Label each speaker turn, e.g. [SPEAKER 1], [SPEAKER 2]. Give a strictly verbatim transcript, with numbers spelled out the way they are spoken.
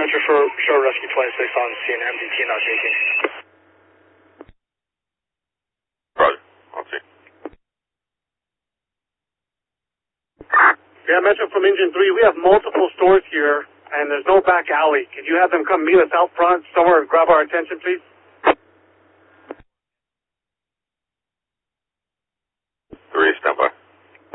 [SPEAKER 1] Metro for Show Rescue twenty-six on scene, M D T not taking.
[SPEAKER 2] Roger, on scene.
[SPEAKER 3] Yeah, Metro from Engine three, we have multiple stores here, and there's no back alley. Could you have them come meet us out front somewhere and grab our attention, please?